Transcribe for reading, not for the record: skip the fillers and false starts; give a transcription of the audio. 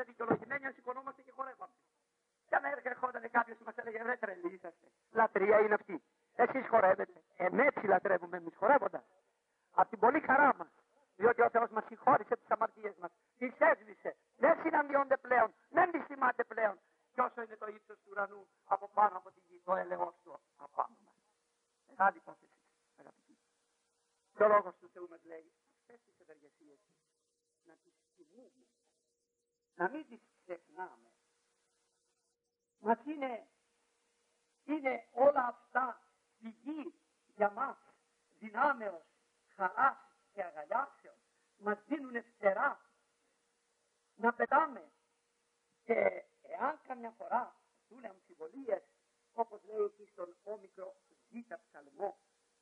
είμαστε δικαιολογημένοι, αν σηκωνόμαστε και χορεύαμε. Και αν έρχονταν κάποιος και μας έλεγε ρε τρελοί είσαστε. Λατρεία είναι αυτή. Εσείς χορεύετε. Έτσι λατρεύουμε εμείς χορεύοντας. Από την πολύ χαρά μας. Διότι ο Θεός μας συγχώρησε τις αμαρτίες μας. Τις έσβησε. Δεν συναντιόνται πλέον. Δεν τις θυμάται πλέον. Και όσο είναι το ύψος του ουρανού από πάνω από τη γη, το έλεος του απάνω μας. Μεγάλη υπόθεση, αγαπητοί. Και ο λόγος του Θεού μας λέει αυτές τις ευεργεσίες να τις θυμούμε. Να μην τις ξεχνάμε. Μας είναι όλα αυτά πηγή για μας δυνάμεως, χαράς και αγαλιάσεως. Μας δίνουν φτερά να πετάμε. Και εάν καμιά φορά δουν αμφιβολίες, όπως λέει εκεί στον όμικρο Β' ψαλμό,